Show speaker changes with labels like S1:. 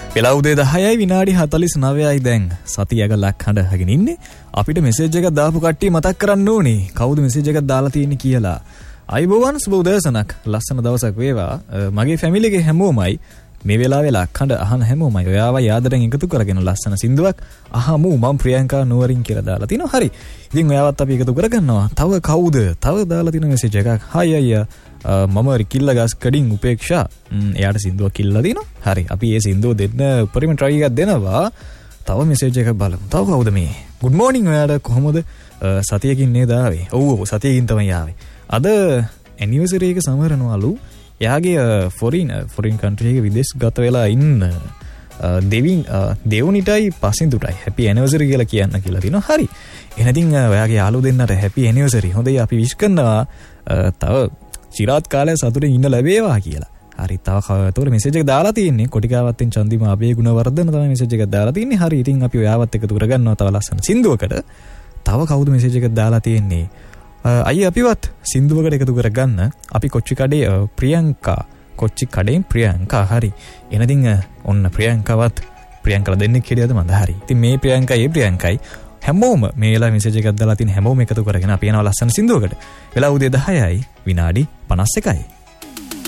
S1: වෙලා උදේ 10යි විනාඩි 49යි දැන් සතියක ලක්හඬ අහගෙන ඉන්නේ. අපිට මෙසේජ් එකක් දාපු කට්ටිය මතක් කරන්න ඕනේ. කවුද මෙසේජ් එකක් දාලා තියෙන්නේ කියලා. අයිබෝවන් සුබ උදෑසනක්. ලස්සන දවසක් වේවා. මගේ ෆැමිලි එකේ හැමෝමයි මේ වෙලාවේ ලක්හඬ අහන හැමෝමයි ඔයාව ආදරෙන් එකතු කරගෙන ලස්සන සින්දුවක් අහමු. මම ප්‍රියංකා නුවරින් කියලා දාලා තිනවා. හරි. ඉතින් ඔයාවත් අපි එකතු කරගන්නවා. තව කවුද? තව දාලා තියෙන මෙසේජ් එකක්. හයි අයියා. මම රිකිල්ල ගස් කඩින් උපේක්ෂා. එයාට සින්දුවක් කිල්ලලා දිනවා. හරි. අපි මේ සින්දුව දෙන්න උපරිම try එකක් දෙනවා. තව මෙසේජ් එකක් බලමු. තව කවුද මේ? good morning ඔයාට කොහොමද? සතියකින් නේද ආවේ? ඔව් සතියකින් තමයි ආවේ. අද anniversary එක සමරනවලු. එයාගේ foreign country එකේ විදේශගත වෙලා ඉන්න දෙවුනිටයි පසින්දුටයි happy anniversary කියලා කියන්න කියලා තිනවා. හරි. එහෙනම් ඉතින් ඔයාගේ යාළුවෝ දෙන්නට happy anniversary. හොඳයි අපි wish කරනවා තව චිරාත් කාලය සතුටින් ඉන්න ලැබේවා කියලා. හරි. තව මෙසේජ් එක දාලා තියෙන්නේ කොටිකාවත්තෙන් චන්දිමා අබේ ගුණවර්ධන තමයි මෙසේජ් එකක් දාලා තියෙන්නේ. හරි. ඉතින් අපි ඔයාවත් එකතු කරගන්නවා තව ලස්සන සින්දුවකට. තව කවුද මෙසේජ් එකක් දාලා තියෙන්නේ? අයිය අපිවත් සින්දුවකට එකතු කරගන්න. අපි කොච්චි කඩේ ප්‍රියංකා කොච්චි කඩෙන් ප්‍රියංකා. හරි. එහෙනම් ඔන්න ප්‍රියංකාවත් ප්‍රියංකලා දෙන්නෙක් හිටියද මන්ද? හරි. ඉතින් මේ ප්‍රියංකයි හැමෝම මේ වෙලාවේ මෙසේජ් එකක් දාලා තියෙන හැමෝම එකතු කරගෙන අපි යනවා ලස්සන සින්දුවකට. වෙලා උදේ 10යි විනාඩි 51යි.